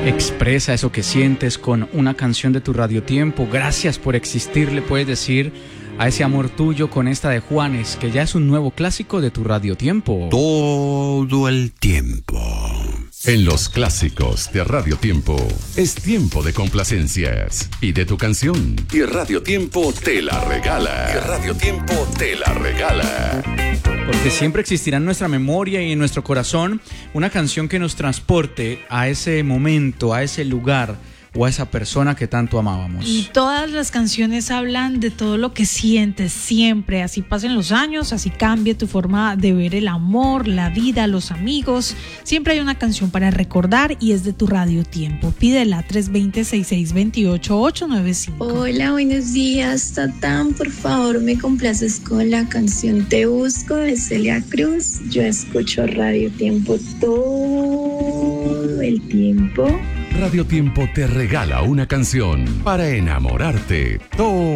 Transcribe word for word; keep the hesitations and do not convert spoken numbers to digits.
Expresa eso que sientes con una canción de tu radiotiempo. Gracias por existir, le puedes decir a ese amor tuyo con esta de Juanes, que ya es un nuevo clásico de tu radiotiempo. Todo el tiempo. En los clásicos de Radio Tiempo es tiempo de complacencias. Pide tu canción y Radio Tiempo te la regala. Y Radio Tiempo te la regala. Porque siempre existirá en nuestra memoria y en nuestro corazón una canción que nos transporte a ese momento, a ese lugar o a esa persona que tanto amábamos. Y todas las canciones hablan de todo lo que sientes siempre, así pasen los años, así cambie tu forma de ver el amor, la vida, los amigos. Siempre hay una canción para recordar y es de tu radiotiempo. Pídela tres dos cero, seis seis dos ocho, ocho nueve cinco. Hola, buenos días, Tatán. Por favor, me complaces con la canción Te Busco de Celia Cruz. Yo escucho Radio Tiempo todo el tiempo. Radio Tiempo te regala una canción para enamorarte todo